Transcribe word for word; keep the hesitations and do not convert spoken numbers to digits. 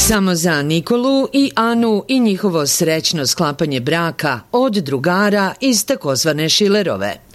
Samo za Nikolu i Anu i njihovo srećno sklapanje braka od drugara iz takozvane Šilerove.